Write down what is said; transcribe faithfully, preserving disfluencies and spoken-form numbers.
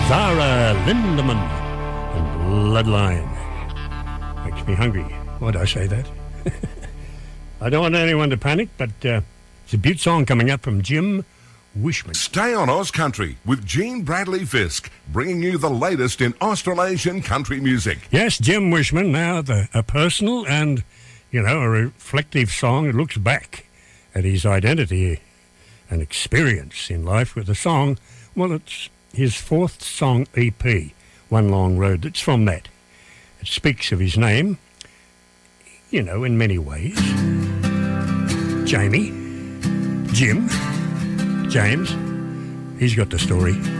Zara Lindemann and Bloodline. Makes me hungry. Why'd I say that? I don't want anyone to panic, but uh, it's a beaut song coming up from Jim Wishman. Stay on Oz Country with Gene Bradley Fisk, bringing you the latest in Australasian country music. Yes, Jim Wishman, now the, a personal and, you know, a reflective song. It looks back at his identity and experience in life with the song. Well, it's his fourth song E P, One Long Road. That's from that. It speaks of his name, you know, in many ways. Jamie, Jim, James, he's got the story.